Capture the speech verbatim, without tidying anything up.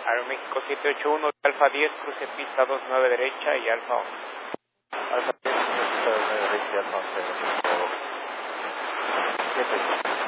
Aeroméxico siete ocho uno, Alfa diez, cruce pista dos nueve derecha y Alfa once. Alfa diez, cruce pista dos nueve derecha y Alfa once.